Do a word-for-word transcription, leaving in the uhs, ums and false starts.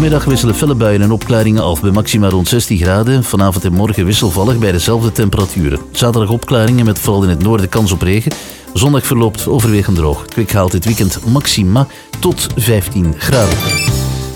Vanmiddag wisselen felle buien en opklaringen af bij maxima rond zestien graden. Vanavond en morgen wisselvallig bij dezelfde temperaturen. Zaterdag opklaringen met vooral in het noorden kans op regen. Zondag verloopt overwegend droog. Kwik haalt dit weekend maxima tot vijftien graden.